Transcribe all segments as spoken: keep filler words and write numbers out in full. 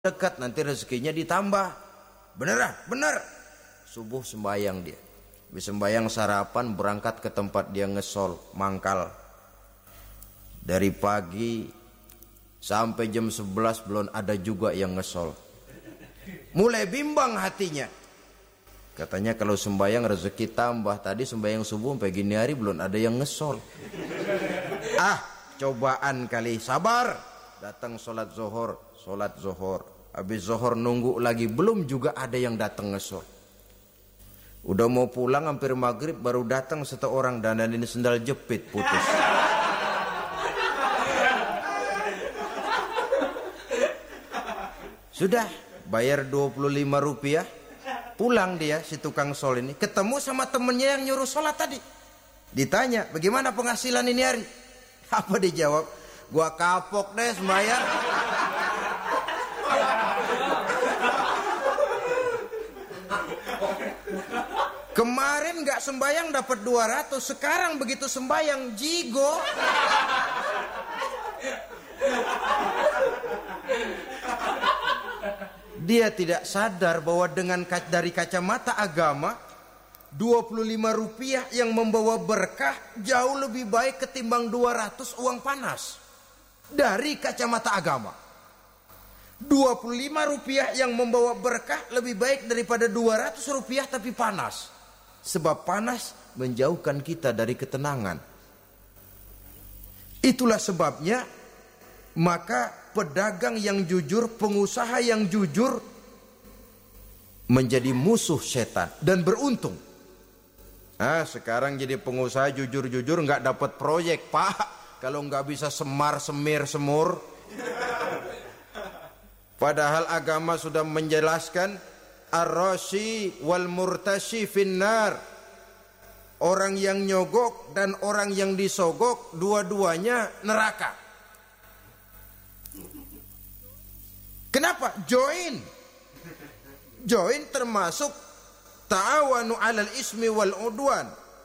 dekat nanti rezekinya ditambah. Beneran, bener. Subuh sembayang dia. Habis sembayang sarapan berangkat ke tempat dia ngesol, mangkal. Dari pagi sampai jam sebelas belum ada juga yang ngesol. Mulai bimbang hatinya. Katanya kalau sembayang rezeki tambah. Tadi sembayang subuh sampai gini hari belum ada yang ngesol. Ah, cobaan kali. Sabar. Datang sholat zuhur, sholat zuhur. Habis zuhur nunggu lagi, belum juga ada yang datang ngesol. Udah mau pulang hampir maghrib baru datang satu orang, dan ini sendal jepit putus. Sudah bayar dua puluh lima rupiah, pulang dia si tukang sol ini, ketemu sama temennya yang nyuruh sholat tadi. Ditanya, bagaimana penghasilan ini hari? Apa dijawab? Gua kapok deh sembahyang. Kemarin nggak sembahyang dapat dua ratus, sekarang begitu sembahyang jigo. Dia tidak sadar bahwa dengan dari kacamata agama dua puluh lima rupiah yang membawa berkah jauh lebih baik ketimbang dua ratus uang panas. Dari kacamata agama dua puluh lima rupiah yang membawa berkah lebih baik daripada dua ratus rupiah tapi panas. Sebab panas menjauhkan kita dari ketenangan. Itulah sebabnya maka pedagang yang jujur, pengusaha yang jujur menjadi musuh setan dan beruntung. Nah, sekarang jadi pengusaha jujur-jujur nggak dapat proyek, Pak. Kalau nggak bisa semar, semir, semur. Padahal agama sudah menjelaskan ar-rashi wal murtashi finnar. Orang yang nyogok dan orang yang disogok dua-duanya neraka. Kenapa? Join. Join termasuk ta'awanu 'alal ismi wal udwan.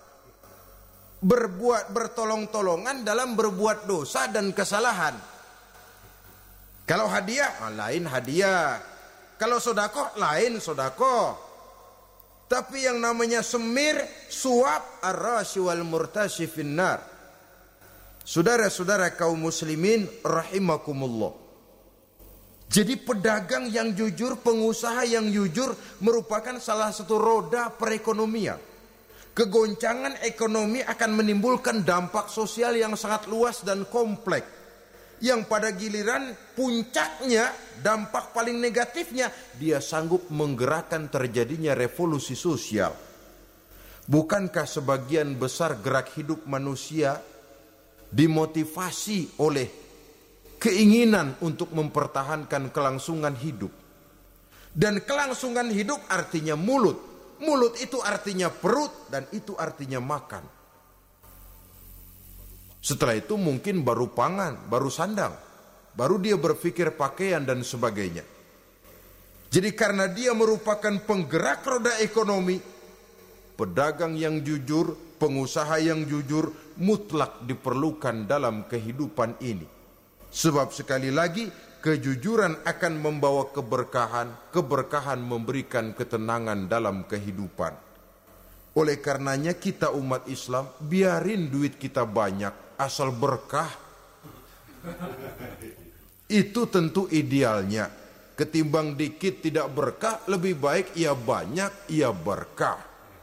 Berbuat bertolong-tolongan dalam berbuat dosa dan kesalahan. Kalau hadiah, lain hadiah. Kalau sodako, lain sodako. Tapi yang namanya semir, suap, ar-rashi wal murtashi finnar. Saudara-saudara kaum muslimin rahimakumullah. Jadi pedagang yang jujur, pengusaha yang jujur merupakan salah satu roda perekonomian. Kegoncangan ekonomi akan menimbulkan dampak sosial yang sangat luas dan kompleks. Yang pada giliran puncaknya, dampak paling negatifnya, dia sanggup menggerakkan terjadinya revolusi sosial. Bukankah sebagian besar gerak hidup manusia dimotivasi oleh keinginan untuk mempertahankan kelangsungan hidup? Dan kelangsungan hidup artinya mulut. Mulut itu artinya perut dan itu artinya makan. Setelah itu mungkin baru pangan, baru sandang, baru dia berpikir pakaian dan sebagainya. Jadi karena dia merupakan penggerak roda ekonomi, pedagang yang jujur, pengusaha yang jujur mutlak diperlukan dalam kehidupan ini. Sebab sekali lagi kejujuran akan membawa keberkahan, keberkahan memberikan ketenangan dalam kehidupan. Oleh karenanya kita umat Islam, biarin duit kita banyak, asal berkah. Itu tentu idealnya. Ketimbang dikit tidak berkah, lebih baik ia banyak, ia berkah.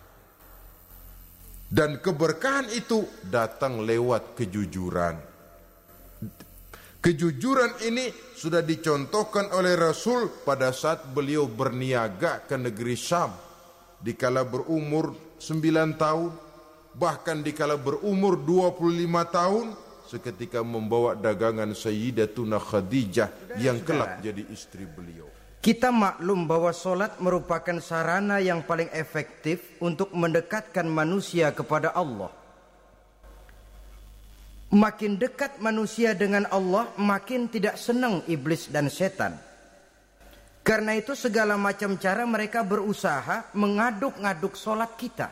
Dan keberkahan itu datang lewat kejujuran. Kejujuran ini sudah dicontohkan oleh Rasul pada saat beliau berniaga ke negeri Syam. Dikala berumur sembilan tahun, bahkan dikala berumur dua puluh lima tahun, seketika membawa dagangan Sayyidatuna Khadijah yang kelak jadi istri beliau. Kita maklum bahwa solat merupakan sarana yang paling efektif untuk mendekatkan manusia kepada Allah. Makin dekat manusia dengan Allah, makin tidak senang iblis dan setan. Karena itu segala macam cara mereka berusaha mengaduk-ngaduk solat kita.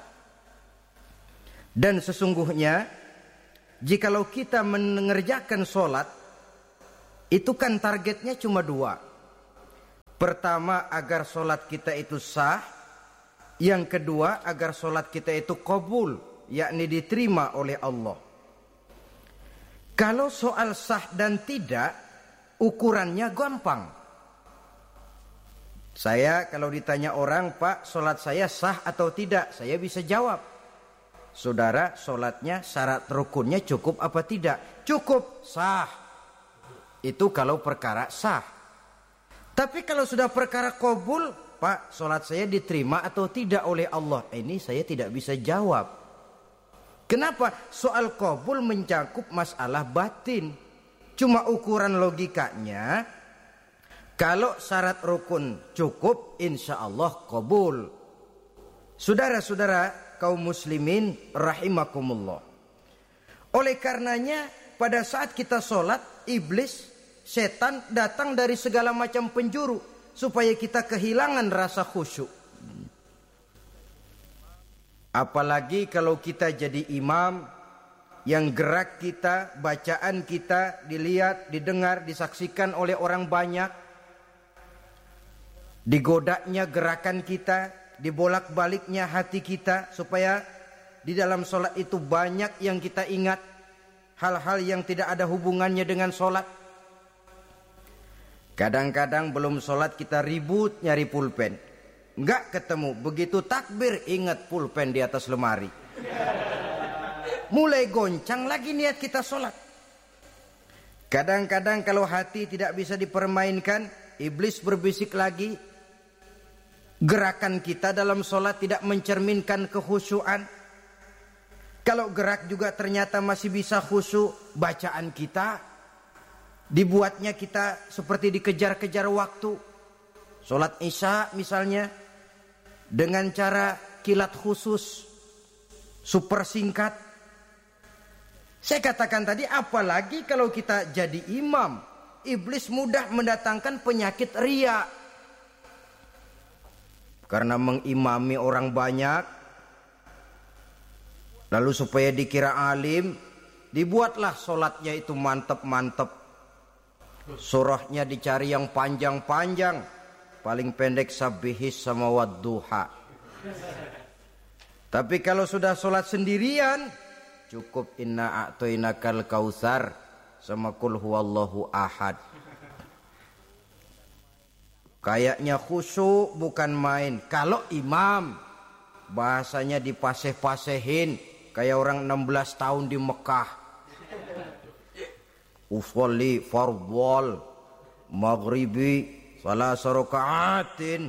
Dan sesungguhnya, jikalau kita mengerjakan solat, itu kan targetnya cuma dua. Pertama, agar solat kita itu sah. Yang kedua, agar solat kita itu qabul, yakni diterima oleh Allah. Kalau soal sah dan tidak, ukurannya gampang. Saya kalau ditanya orang, Pak, solat saya sah atau tidak? Saya bisa jawab. Saudara, solatnya syarat rukunnya cukup apa tidak? Cukup, sah. Itu kalau perkara sah. Tapi kalau sudah perkara qabul, Pak, solat saya diterima atau tidak oleh Allah? Ini saya tidak bisa jawab. Kenapa? Soal qabul mencakup masalah batin. Cuma ukuran logikanya, kalau syarat rukun cukup, insya Allah qabul. Saudara-saudara kaum muslimin rahimakumullah. Oleh karenanya, pada saat kita solat, iblis, setan datang dari segala macam penjuru supaya kita kehilangan rasa khusyuk. Apalagi kalau kita jadi imam yang gerak kita, bacaan kita dilihat, didengar, disaksikan oleh orang banyak. Digodanya gerakan kita, dibolak-baliknya hati kita supaya di dalam solat itu banyak yang kita ingat, hal-hal yang tidak ada hubungannya dengan solat. Kadang-kadang belum solat kita ribut nyari pulpen, nggak ketemu. Begitu takbir ingat pulpen di atas lemari. Mulai goncang lagi niat kita solat. Kadang-kadang kalau hati tidak bisa dipermainkan, iblis berbisik lagi. Gerakan kita dalam solat tidak mencerminkan kekhusyuan. Kalau gerak juga ternyata masih bisa khusyuk, bacaan kita dibuatnya kita seperti dikejar-kejar waktu. Solat Isya misalnya dengan cara kilat khusus, super singkat. Saya katakan tadi, apalagi kalau kita jadi imam, iblis mudah mendatangkan penyakit riya. Karena mengimami orang banyak, lalu supaya dikira alim, dibuatlah solatnya itu mantep-mantep. Surahnya dicari yang panjang-panjang, paling pendek sabihis sama wadduha. Tapi kalau sudah solat sendirian, cukup inna a'toinakal kautsar sama kul huwallahu ahad. Kayaknya khusyuk bukan main. Kalau imam, bahasanya dipaseh-pasehin kayak orang enam belas tahun di Mekah. Usolli fardwal maghribi salasa rakaatin.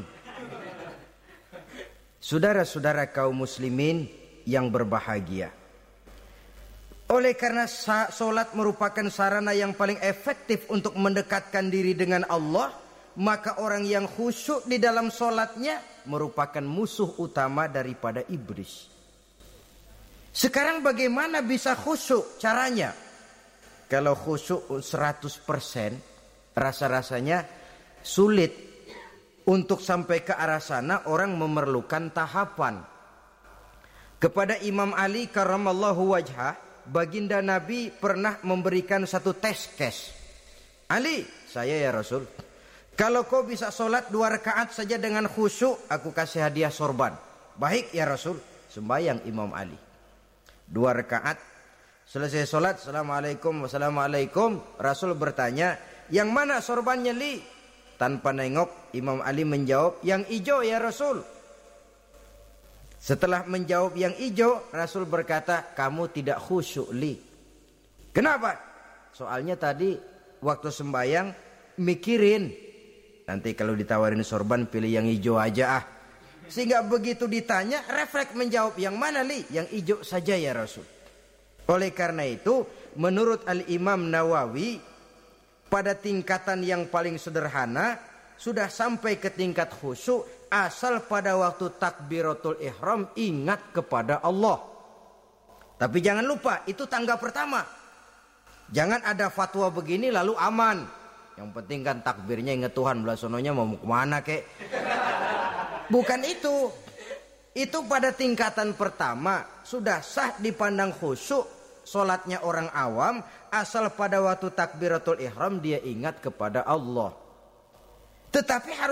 Saudara-saudara kaum muslimin yang berbahagia, oleh karena solat merupakan sarana yang paling efektif untuk mendekatkan diri dengan Allah, maka orang yang khusyuk di dalam solatnya merupakan musuh utama daripada iblis. Sekarang bagaimana bisa khusyuk caranya? Kalau khusyuk seratus persen, rasa-rasanya sulit. Untuk sampai ke arah sana orang memerlukan tahapan. Kepada Imam Ali karramallahu wajhah, baginda Nabi pernah memberikan satu tes case. Ali, saya ya Rasul, kalau kau bisa solat dua rakaat saja dengan khusyuk, aku kasih hadiah sorban. Baik ya Rasul. Sembayang Imam Ali dua rakaat, selesai solat, assalamualaikum wassalamualaikum. Rasul bertanya, yang mana sorbannya Li? Tanpa nengok, Imam Ali menjawab, yang hijau ya Rasul. Setelah menjawab yang hijau, Rasul berkata, kamu tidak khusyuk Li. Kenapa? Soalnya tadi waktu sembayang mikirin, nanti kalau ditawarin sorban pilih yang hijau aja ah. Sehingga begitu ditanya, refleks menjawab, yang mana Li? Yang hijau saja ya Rasul. Oleh karena itu, menurut Al-Imam Nawawi, pada tingkatan yang paling sederhana, sudah sampai ke tingkat khusyuk, asal pada waktu takbiratul ihram ingat kepada Allah. Tapi jangan lupa, itu tangga pertama. Jangan ada fatwa begini lalu aman. Yang penting kan takbirnya ingat Tuhan, belah sononya mau kemana kek. Bukan itu. Itu pada tingkatan pertama sudah sah dipandang khusyuk solatnya orang awam, asal pada waktu takbiratul ihram dia ingat kepada Allah. Tetapi harus